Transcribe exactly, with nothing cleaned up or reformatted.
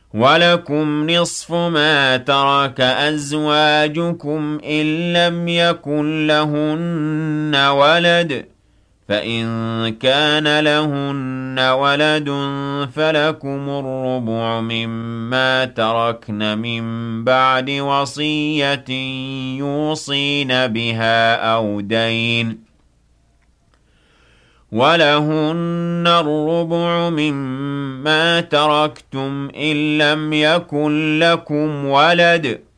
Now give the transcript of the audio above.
وَلَكُمْ نِصْفُ مَا تَرَكَ أَزْوَاجُكُمْ إِن لَّمْ يَكُن لَّهُنَّ وَلَدٌ ۚ فَإِن كَانَ لَهُنَّ وَلَدٌ فَلَكُمُ الرُّبُعُ مِمَّا تَرَكْنَ مِن بَعْدِ وَصِيَّةٍ يُوصِينَ بِهَا أَوْ دَيْنٍ ۗ وَلَهُنَّ الرُّبُعُ مِمَّا تَرَكْتُمْ إِن لَّمْ يَكُن لَّكُمْ وَلَدٌ ۚ